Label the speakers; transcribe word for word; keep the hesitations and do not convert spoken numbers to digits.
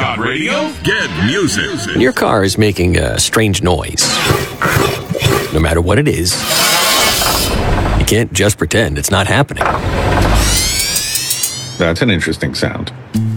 Speaker 1: Got radio? Get music.
Speaker 2: When your car is making a strange noise, no matter what it is, you can't just pretend it's not happening.
Speaker 3: That's an interesting sound.